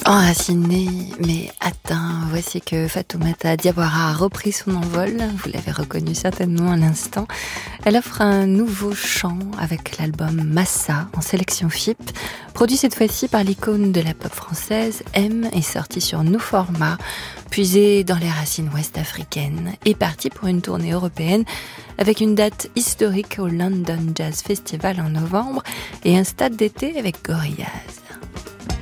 Enraciné mais atteint, voici que Fatoumata Diawara a repris son envol. Vous l'avez reconnu certainement à l'instant. Elle offre un nouveau chant avec l'album Massa en sélection FIP, produit cette fois-ci par l'icône de la pop française M, et sorti sur Nous Format, puisé dans les racines ouest-africaines, et parti pour une tournée européenne avec une date historique au London Jazz Festival en novembre et un stade d'été avec Gorillaz.